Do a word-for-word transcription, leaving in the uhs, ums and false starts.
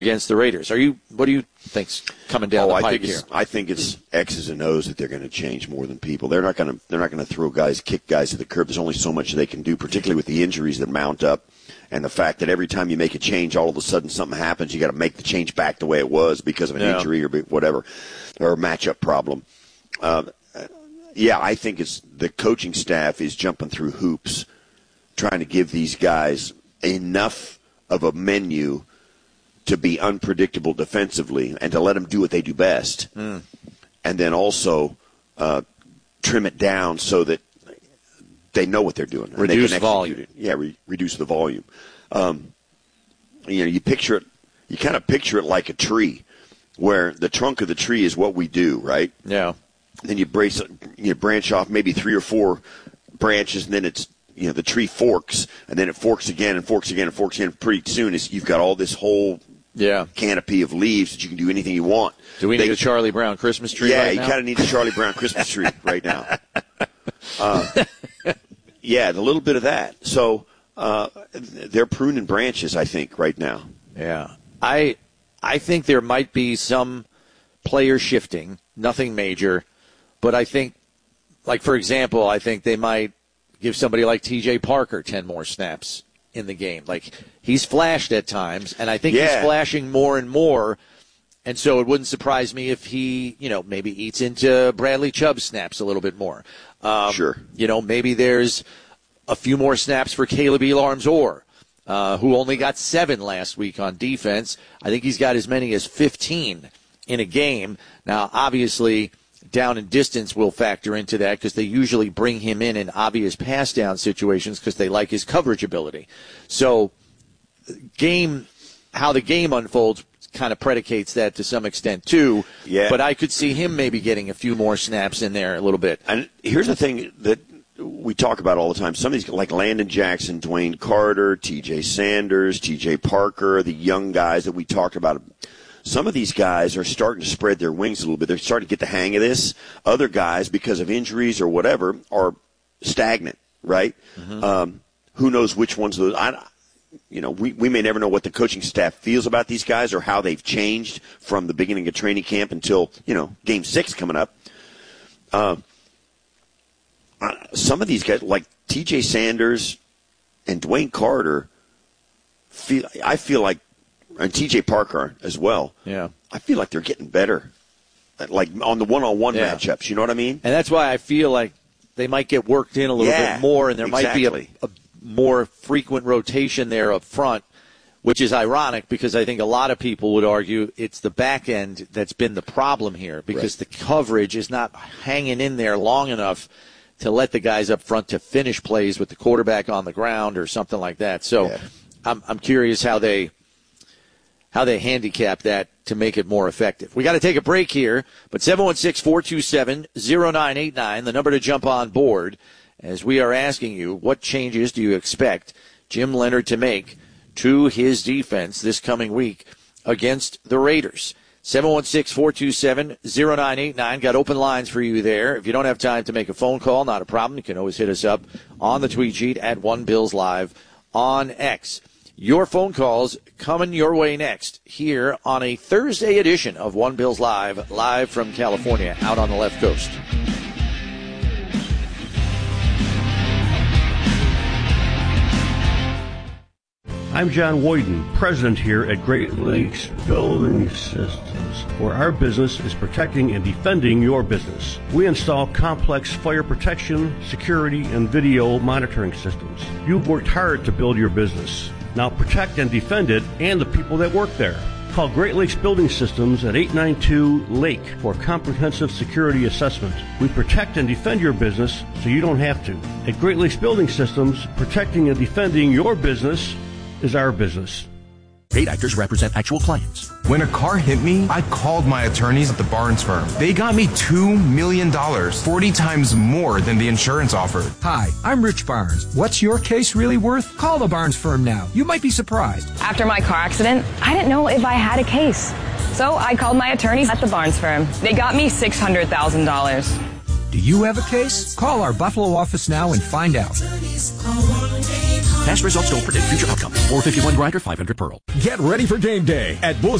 against the Raiders. Are you? What do you think's coming down oh, the I pike think here? It's, I think it's X's and O's that they're going to change more than people. They're not going to. They're not going to throw guys, kick guys to the curb. There's only so much they can do, particularly with the injuries that mount up, and the fact that every time you make a change, all of a sudden something happens. You got to make the change back the way it was because of an yeah. injury or whatever, or a matchup problem. Uh, yeah, I think it's the coaching staff is jumping through hoops, trying to give these guys enough of a menu to be unpredictable defensively and to let them do what they do best. Mm. And then also uh, trim it down so that they know what they're doing. Reduce they can volume. It. Yeah, re- reduce the volume. Um, you know, you picture it, you kind of picture it like a tree where the trunk of the tree is what we do, right? Yeah. Then you brace, you branch off maybe three or four branches, and then it's, you know, the tree forks, and then it forks again and forks again and forks again. Pretty soon, it's, you've got all this whole yeah. canopy of leaves that you can do anything you want. Do we they, need a Charlie Brown Christmas tree yeah, right you now? kind of need a Charlie Brown Christmas tree right now. Uh, yeah, the little bit of that. So uh, they're pruning branches, I think, right now. Yeah. I I think there might be some player shifting, nothing major, but I think, like, for example, I think they might give somebody like T J Parker ten more snaps in the game. Like, he's flashed at times, and I think yeah. he's flashing more and more. And so it wouldn't surprise me if he, you know, maybe eats into Bradley Chubb's snaps a little bit more. Um, sure. You know, maybe there's a few more snaps for Caleb Elarms-Orr, uh, who only got seven last week on defense. I think he's got as many as fifteen in a game. Now, obviously, down and distance will factor into that because they usually bring him in in obvious pass down situations because they like his coverage ability. So, game, how the game unfolds kind of predicates that to some extent too. Yeah. But I could see him maybe getting a few more snaps in there a little bit. And here's the thing that we talk about all the time. Some of these, like Landon Jackson, Dwayne Carter, T J Sanders, T J Parker, the young guys that we talked about. Some of these guys are starting to spread their wings a little bit. They're starting to get the hang of this. Other guys, because of injuries or whatever, are stagnant, right? Mm-hmm. Um, who knows which ones of those? I, you know, we, we may never know what the coaching staff feels about these guys or how they've changed from the beginning of training camp until, you know, game six coming up. Uh, uh, some of these guys, like T J Sanders and Dwayne Carter, feel I feel like, and T J Parker as well. Yeah, I feel like they're getting better, like on the one-on-one yeah. matchups. You know what I mean? And that's why I feel like they might get worked in a little yeah, bit more, and there exactly. might be a, a more frequent rotation there up front, which is ironic because I think a lot of people would argue it's the back end that's been the problem here because right. the coverage is not hanging in there long enough to let the guys up front to finish plays with the quarterback on the ground or something like that. So yeah. I'm, I'm curious how they how they handicap that to make it more effective. We got to take a break here, but seven one six, four two seven, zero nine eight nine, the number to jump on board, as we are asking you, what changes do you expect Jim Leonhard to make to his defense this coming week against the Raiders? seven one six, four two seven, zero nine eight nine. Got open lines for you there. If you don't have time to make a phone call, not a problem. You can always hit us up on the tweet sheet at One Bills Live on X. Your phone calls coming your way next here on a Thursday edition of One Bills Live, live from California, out on the left coast. I'm John Woyden, president here at Great Lakes Building Systems, where our business is protecting and defending your business. We install complex fire protection, security, and video monitoring systems. You've worked hard to build your business. Now protect and defend it and the people that work there. Call Great Lakes Building Systems at eight nine two, Lake for a comprehensive security assessment. We protect and defend your business so you don't have to. At Great Lakes Building Systems, protecting and defending your business is our business. Paid actors represent actual clients. When a car hit me, I called my attorneys at the Barnes firm. They got me two million dollars, forty times more than the insurance offered. Hi, I'm Rich Barnes. What's your case really worth? Call the Barnes firm now. You might be surprised. After my car accident, I didn't know if I had a case. So I called my attorneys at the Barnes firm. They got me six hundred thousand dollars. Do you have a case? Call our Buffalo office now and find out. Past results don't predict future outcomes. four fifty-one grinder, five hundred Pearl. Get ready for game day at Bulls.